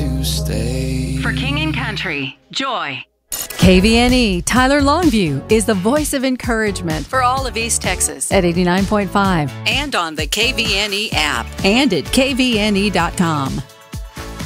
to stay. For King and Country, Joy. KVNE Tyler Longview is the voice of encouragement for all of East Texas at 89.5 and on the KVNE app and at kvne.com.